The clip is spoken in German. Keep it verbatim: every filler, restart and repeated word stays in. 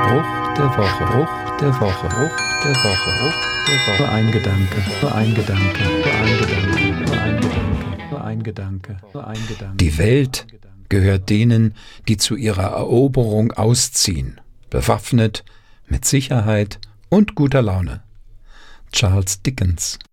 Spruch der Woche, Spruch der Woche, Spruch der Woche, Spruch der Woche. Nur ein Gedanke, nur ein Gedanke, nur ein Gedanke, nur ein Gedanke, nur ein Gedanke, nur ein Gedanke. Die Welt gehört denen, die zu ihrer Eroberung ausziehen, bewaffnet, mit Sicherheit und guter Laune. Charles Dickens.